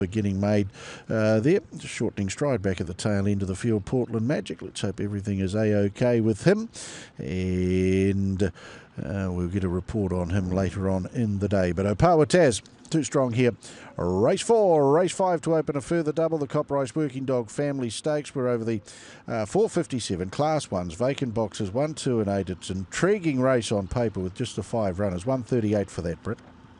Getting made there, shortening stride back at the tail end of the field. Portland Magic, let's hope everything is a-okay with him, and we'll get a report on him later on in the day. But Opawa Taz, too strong here. Race 4, race 5 to open a further double. The Coprice Working Dog Family Stakes. We're over the 457 Class 1s, vacant boxes 1, 2 and 8. It's an intriguing race on paper with just the 5 runners. 138 for that, Britt.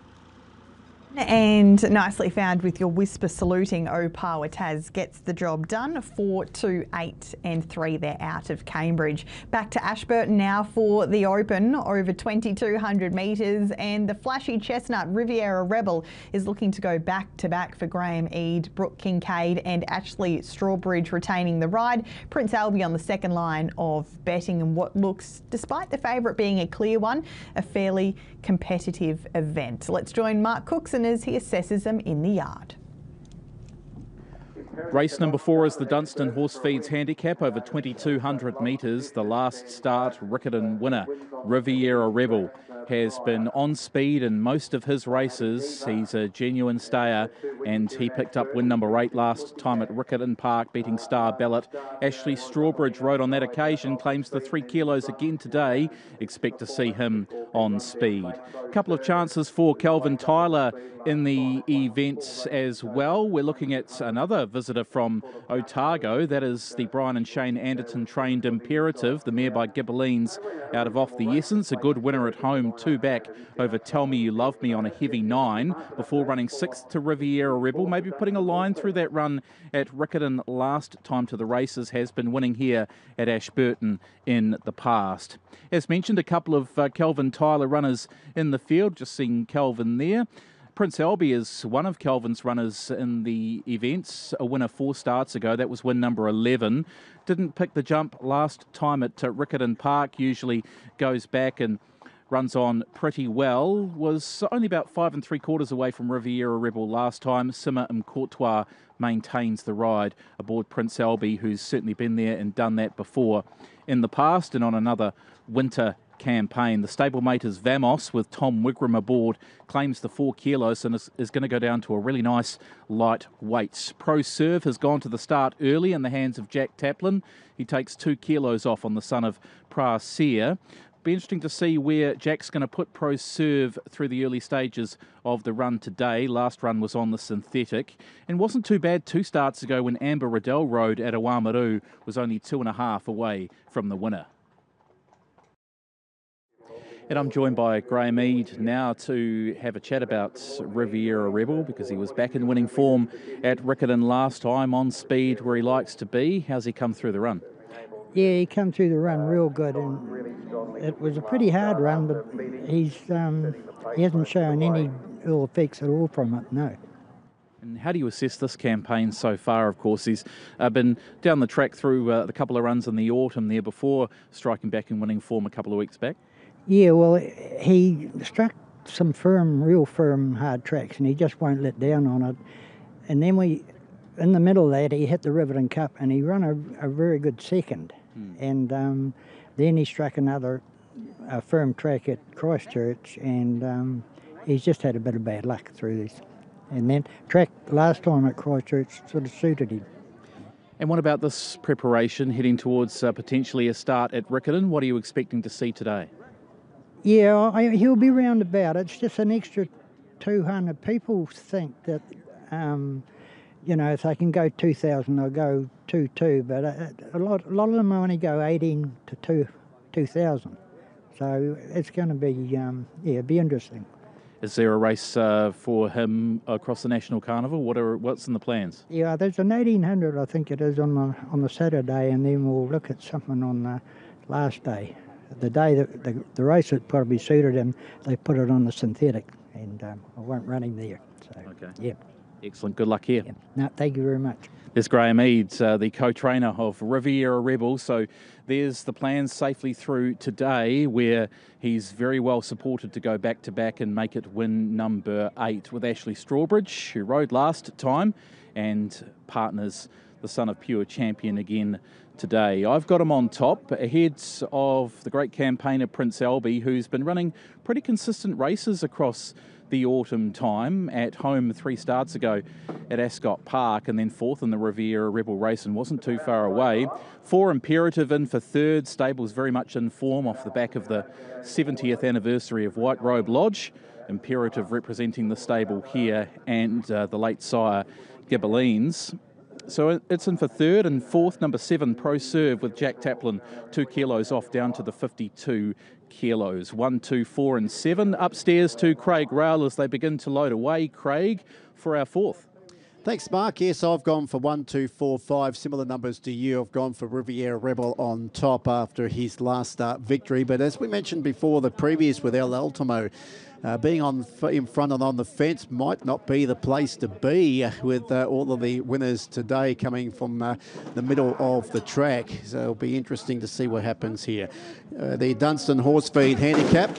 And nicely found with your whisper saluting. Opawa Taz gets the job done. 4, 2, 8 and 3. They're out of Cambridge. Back to Ashburton now for the Open, over 2,200 metres, and the flashy chestnut Riviera Rebel is looking to go back-to-back for Graham Eade, Brooke Kincaid and Ashley Strawbridge retaining the ride. Prince Albie on the second line of betting, and what looks, despite the favourite being a clear one, a fairly competitive event. Let's join Mark Cookson as he assesses them in the yard. Race number 4 is the Dunstan Horse Feeds Handicap over 2,200 metres. The last start Riccarton winner, Riviera Rebel, has been on speed in most of his races. He's a genuine stayer, and he picked up win number 8 last time at Riccarton Park, beating Star Ballot. Ashley Strawbridge rode on that occasion, claims the 3 kilos again today. Expect to see him on speed. A couple of chances for Kelvin Tyler in the events as well. We're looking at another visitor from Otago. That is the Brian and Shane Anderton trained Imperative, the mare by Gibberlines out of Off the Essence. A good winner at home, 2 back over Tell Me You Love Me on a heavy 9 before running 6th to Riviera Rebel. Maybe putting a line through that run at Riccarton last time to the races. Has been winning here at Ashburton in the past. As mentioned, a couple of Kelvin Tyler runners in the field. Just seeing Kelvin there. Prince Albie is one of Kelvin's runners in the events, a winner 4 starts ago. That was win number 11. Didn't pick the jump last time at Riccarton Park. Usually goes back and runs on pretty well. Was only about 5 3/4 away from Riviera Rebel last time. Simmer Courtois maintains the ride aboard Prince Albie, who's certainly been there and done that before in the past and on another winter campaign. The stablemate is Vamos with Tom Wigram aboard, claims the 4 kilos and is going to go down to a really nice light weight. Pro Serve has gone to the start early in the hands of Jack Taplin. He takes 2 kilos off on the son of Praseer. Be interesting to see where Jack's going to put Pro Serve through the early stages of the run today. Last run was on the synthetic and wasn't too bad 2 starts ago when Amber Riddell rode at Awamaru, was only 2.5 away from the winner. And I'm joined by Graham Eade now to have a chat about Riviera Rebel, because he was back in winning form at Riccarton last time, on speed where he likes to be. How's he come through the run? Yeah, he come through the run real good, and it was a pretty hard run, but he hasn't shown any ill effects at all from it, no. And how do you assess this campaign so far? Of course, he's been down the track through the couple of runs in the autumn there before striking back and winning form a couple of weeks back. Yeah, well, he struck some real firm, hard tracks, and he just won't let down on it. And then in the middle of that, he hit the Riverton Cup, and he ran a very good second. And then he struck another firm track at Christchurch, and he's just had a bit of bad luck through this. And then track last time at Christchurch sort of suited him. And what about this preparation heading towards potentially a start at Riccarton? What are you expecting to see today? Yeah, he'll be round about. It's just an extra 200. People think that, if they can go 2,000, they'll go 2,200. But a lot of them only go 18 to 2,000. So it's going to be, it'll be interesting. Is there a race for him across the National Carnival? What's in the plans? Yeah, there's an 1,800, I think it is, on the Saturday, and then we'll look at something on the last day. The day that the race would probably suited him, they put it on the synthetic, and I won't run him there. So, okay. Yeah. Excellent. Good luck here. Yeah. No, thank you very much. There's Graham Eade, the co-trainer of Riviera Rebel. So there's the plans safely through today, where he's very well supported to go back-to-back and make it win number 8 with Ashley Strawbridge, who rode last time, and partners the son of Pure Champion again today. I've got him on top, ahead of the great campaigner Prince Albie, who's been running pretty consistent races across the autumn time at home 3 starts ago at Ascot Park, and then 4th in the Riviera Rebel race and wasn't too far away. 4 Imperative in for 3rd. Stable's very much in form off the back of the 70th anniversary of White Robe Lodge. Imperative representing the stable here, and the late sire Gibellines. So it's in for 3rd, and 4th, number 7, Pro Serve with Jack Taplin, 2 kilos off down to the 52 kilos. 1, 2, 4 and 7. Upstairs to Craig Rail as they begin to load away. Craig, for our 4th. Thanks, Mark. Yes, I've gone for 1, 2, 4, 5. Similar numbers to you. I've gone for Riviera Rebel on top after his last start victory. But as we mentioned before, the previous with El Ultimo, being in front and on the fence might not be the place to be with all of the winners today coming from the middle of the track. So it'll be interesting to see what happens here. The Dunstan Horse Feed Handicap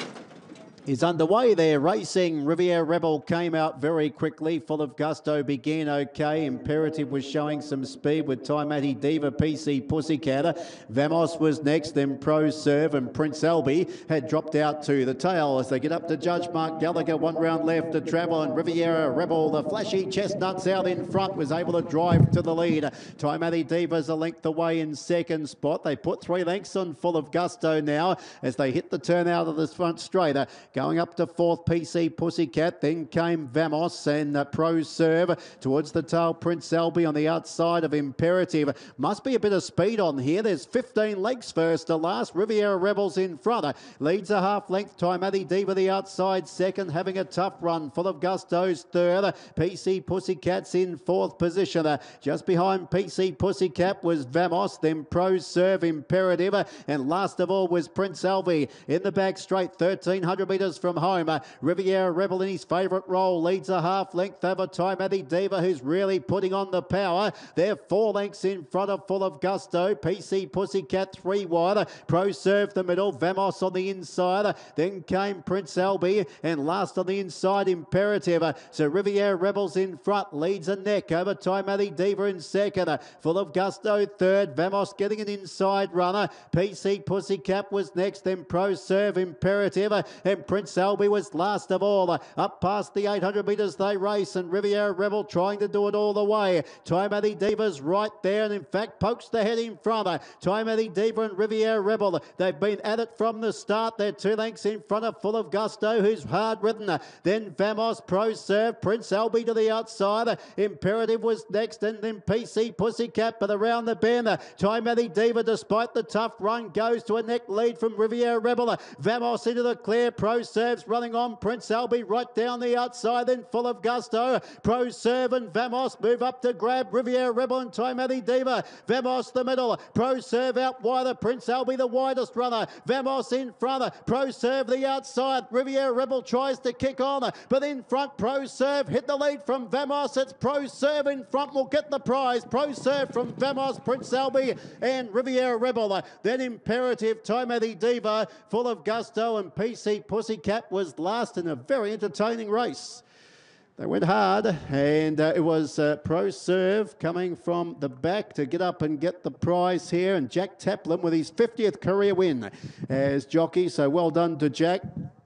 is underway there, racing. Riviera Rebel came out very quickly. Full of Gusto began okay. Imperative was showing some speed with Taimati Diva, PC Pussycat. Vamos was next, then Pro Serve, and Prince Albie had dropped out to the tail as they get up to Judge Mark Gallagher. 1 round left to travel, and Riviera Rebel, the flashy chestnuts out in front, was able to drive to the lead. Taimati Diva's a length away in 2nd spot. They put 3 lengths on Full of Gusto now as they hit the turn out of the front straight. Going up to 4th, PC Pussycat. Then came Vamos and Pro Serve. Towards the tail, Prince Albie on the outside of Imperative. Must be a bit of speed on here. There's 15 legs first to last. Riviera Rebels in front. Leads a half length. Taimati Diva the outside 2nd, having a tough run. Full of Gusto's 3rd. PC Pussycat's in 4th position. Just behind PC Pussycat was Vamos, then Pro Serve, Imperative, and last of all was Prince Albie. In the back straight, 1,300 metres from home. Riviera Rebel in his favourite role leads a half length over Taimati Diva, who's really putting on the power. They're 4 lengths in front of Full of Gusto. PC Pussycat 3 wide. Pro Serve the middle. Vamos on the inside. Then came Prince Albie, and last on the inside Imperative. So Riviera Rebels in front, leads a neck over Taimati Diva in 2nd. Full of Gusto 3rd. Vamos getting an inside runner. PC Pussycat was next, then Pro Serve, Imperative, and Prince Albie was last of all. Up past the 800 metres they race, and Riviera Rebel trying to do it all the way. Taimati Diva's right there, and in fact pokes the head in front. Taimati Diva and Riviera Rebel, they've been at it from the start. They're 2 lengths in front of Full of Gusto, who's hard ridden. Then Vamos, Pro Serve, Prince Albie to the outside. Imperative was next, and then PC Pussycat, but around the bend, Taimati Diva, despite the tough run, goes to a neck lead from Riviera Rebel. Vamos into the clear. Pro Serve's running on. Prince Albie right down the outside, then Full of Gusto. Pro Serve and Vamos move up to grab Riviera Rebel and Taimati Diva. Vamos the middle. Pro Serve out wider. Prince Albie the widest runner. Vamos in front. Pro Serve the outside. Riviera Rebel tries to kick on, but in front Pro Serve hit the lead from Vamos. It's Pro Serve in front will get the prize. Pro Serve from Vamos, Prince Albie and Riviera Rebel. Then Imperative, Taimati Diva, Full of Gusto, and PC Pussycat was last in a very entertaining race. They went hard, and it was Pro Serve coming from the back to get up and get the prize here, and Jack Taplin with his 50th career win as jockey, so well done to Jack.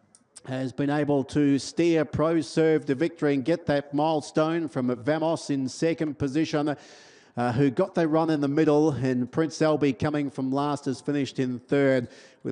Has been able to steer Pro Serve to victory and get that milestone from Vamos in 2nd position, who got their run in the middle, and Prince Albie coming from last has finished in 3rd. With